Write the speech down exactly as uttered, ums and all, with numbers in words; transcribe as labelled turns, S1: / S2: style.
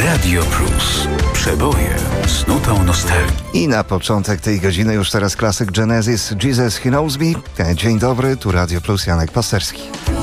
S1: Radio Plus. Przeboje z nutą nostalgii.
S2: I na początek tej godziny już teraz klasyk Genesis, Jesus He Knows Me. Dzień dobry, tu Radio Plus, Janek Pasterski.